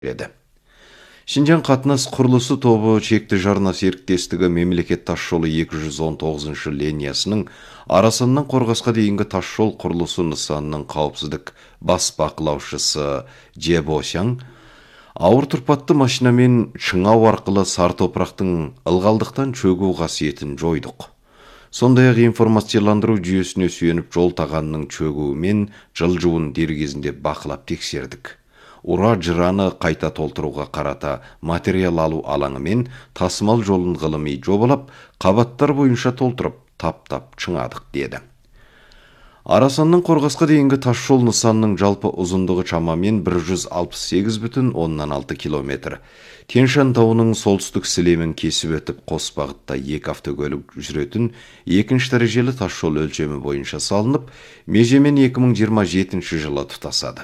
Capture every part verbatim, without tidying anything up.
береді. Шинжаң қатынас құрылысы тобы чекті жарна серіктестігі мемлекет тасжолы екі жүз он тоғызыншы линиясының Арасаннан Қорғасқа дейінгі тасжол құрылысы нысанының қауіпсіздік бас бақылаушысы Жебошяң ауыр тұрпатты машинамен шыңау арқылы сар топырақтың ылғалдықтан чөгу қасиетін жойдық. Сондай-ақ информацияландыру жүйесіне сүйеніп жол тағанның чөгуімен жылжуын дер кезінде бақылап тексердік. Ура жыраны қайта толтыруға қарата материал алу алаңымен тасымал жолын ғылыми жобалап, қабаттар бойынша толтырып, тап-тап шыңадық деді. Арасаннан Қорғасқа дейінгі тасжол нысанның жалпы ұзындығы шамамен бір жүз алпыс сегіз бүтін оннан алты километр. Тянь-Шань тауының солтүстік сілемін кесіп өтіп, қос бағытта екі автокөлік жүретін екінші дәрежелі тасжол өлшемі бойынша салынып, межемен екі мың жиырма жетінші жылы тұтасады.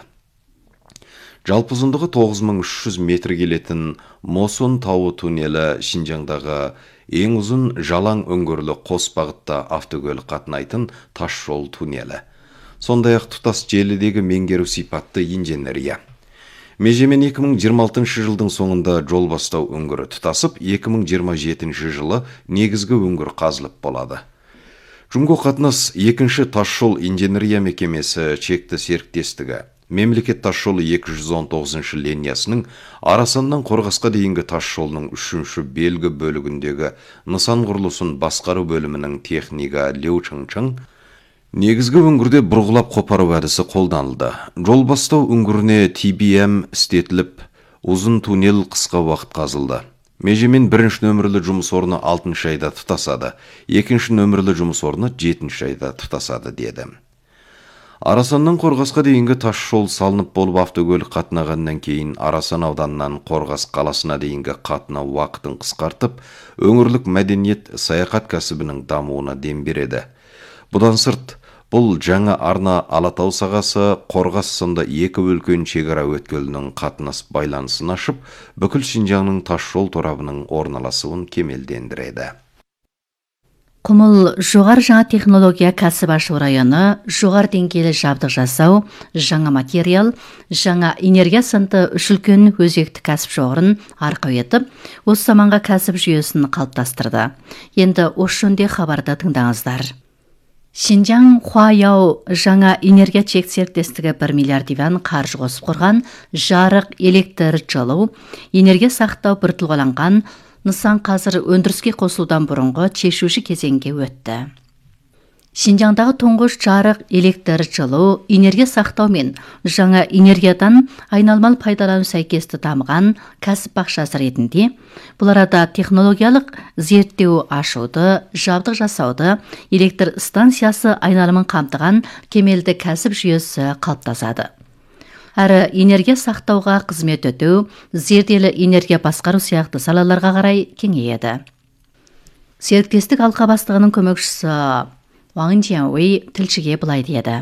Жалпы ұзындығы тоғыз мың үш жүз метр келетін Мосон тауы туннелі Шинжаңдағы ең ұзын жалаң өңгірлі қос бағытта автокөлік қатынайтын тасжол туннелі. Сондай-ақ тұтас желідегі меңгеру сипатты инженерия. Межемен екі мың жиырма алтыншы жылдың соңында жол бастау өңгірі тұтасып, екі мың жиырма жетінші жылы негізгі өңгір қазылып болады. Жумго қатынас екінші тасжол инженерия мекемесі чекті серіктестігі мемлекет тасжолы екі жүз он тоғызыншы линиясының Арасаннан Қорғасқа дейінгі тасжолының үшінші белгі бөлігіндегі нысан құрылысын басқару бөлімінің техника Леу Чыңчың негізгі өңгірде бұрғылап қопару әдісі қолданылды. Жол бастау өңгіріне Ти Би Эм істетіліп, ұзын туннел қысқа уақыт қазылды. Межемен бірінші нөмірлі жұмыс орны алтыншы айда тұтасады, екінші нөмірлі жұмыс орны жетінші айда тұтасады деді. Арасаннан Қорғасқа дейінгі тасжол салынып болып автокөлік қатынағаннан кейін Арасан ауданынан Қорғас қаласына дейінгі қатынау уақытын қысқартып, өңірлік мәдениет саяхат кәсібінің дамуына дем береді. Бұдан сырт, бұл жаңа арна Алатау сағасы Қорғас сынды екі өлкөн шекара өткелінің қатынас байланысын ашып, бүкіл Шинжаңның тасжол торабының орналасуын кемелдендіреді. Құмыл жоғары жаңа технология кәсіп ашу районы, жоғары деңгейлі жабдық жасау, жаңа материал, жаңа энергия сынды үш үлкен өзекті кәсіп жоғырын арқау етіп, осы заманға кәсіп жүйесін қалыптастырды. Енді осы жөнде хабарда тыңдаңыздар. Шинжаң Хуаяо жаңа энергия чек серіктестігі бір миллиард юан қаржы қосып құрған жарық, электр, жылу, энергия сақтау бір тұлғаланған нысан қазір өндіріске қосылудан бұрынғы шешуші кезеңге өтті. Шинжаңдағы тұңғыш жарық, электр, жылу, энергия сақтау мен жаңа энергиядан айналмалы пайдалану сәйкесті дамыған кәсіп бақшасы ретінде, бұл арада технологиялық зерттеу ашуды, жабдық жасауды, электр станциясы айналымын қамтыған кемелді кәсіп жүйесі қалыптасады. Әрі энергия сақтауға қызмет өтеу, зерделі энергия басқару сияқты салаларға қарай кеңейеді. Серіктестік алқа бастығының көмекшісі Ваң Жианвей тілшіге былай деді.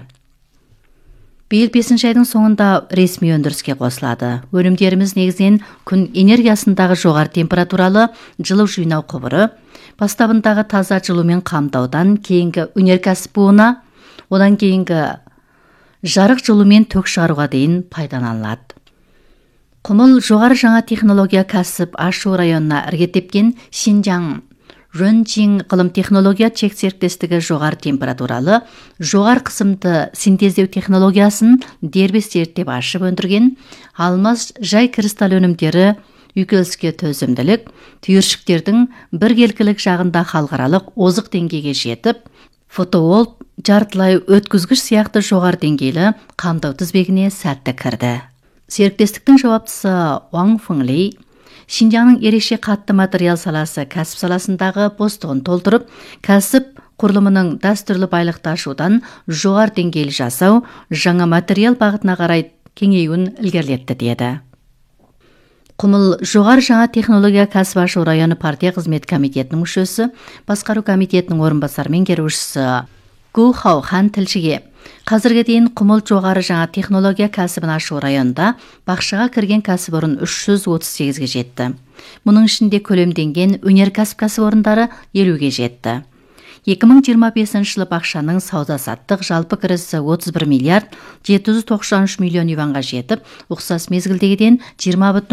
Биыл бесінші айдың соңында ресми өндіріске қосылады. Өнімдеріміз негізінен күн энергиясындағы жоғары температуралы жылу жинау құбыры, бастабындағы таза жылумен қамтаудан кейінгі өнеркәсіп буына, одан кейінгі жарық жылумен ток шығаруға дейін пайдаланылады. Құмыл жоғары жаңа технология кәсіп ашу районына іргетепкен Шинжаң Рөнжин ғылым технология чек серіктестігі жоғары температуралы, жоғары қысымды синтездеу технологиясын дербес зерттеп ашып өндірген алмаз жай кристалл өнімдері үйкеліске төзімділік, түйіршіктердің біркелкілік жағында халықаралық озық деңгейге жетіп, фотоволт, жартылай өткізгіш сияқты жоғары деңгейлі қамтау тізбегіне сәтті кірді. Серіктестіктің жауаптысы Ваң Фыңли Шинжаңның ерекше қатты материал саласы кәсіп саласындағы бостығын толтырып, кәсіп құрылымының дәстүрлі байлықты ашудан жоғары деңгейлі жасау, жаңа материал бағытына қарай кеңеюін ілгерілетті деді. Құмыл жоғары жаңа технология кәсіп ашу районы партия қызмет комитетінің мүшесі, басқару комитетінің орынбасар меңгерушісі Гу Хаухан тілшіге қазірге дейін Құмыл жоғары жаңа технология кәсібін ашу районында бақшаға кірген кәсіпорын үш жүз отыз сегізге жетті. Мұның ішінде көлемденген өнеркәсіп кәсіпорындары елуге жетті. эки миң жыйырма бешинчи жылы бакчанын сауда саттык жалпы кирisi отуз бир миллиард жети жүз токсон үч миллион юанга жетип, уксас мезгилдегиден жыйырма бүтүн